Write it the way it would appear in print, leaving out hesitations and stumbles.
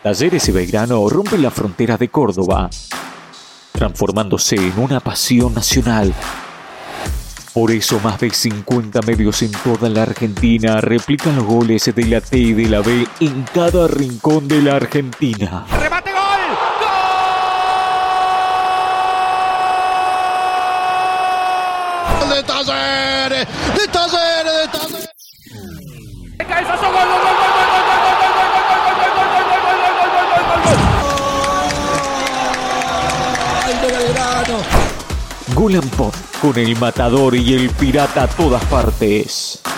Talleres y Belgrano rompen la frontera de Córdoba, transformándose en una pasión nacional. Por eso más de 50 medios en toda la Argentina replican los goles de la T y de la B en cada rincón de la Argentina. ¡Remate, gol! ¡Gol! ¡De Talleres! ¡De Talleres! ¡De Talleres! ¡De cabezazo! ¡Gol, gol, gol, gol, gol, gol, gol, gol, gol, gol, gol, gol, gol, gol, gol, gol, gol! ¡Ay, de Belgrano! Gol and Pop, con el Matador y el Pirata a todas partes.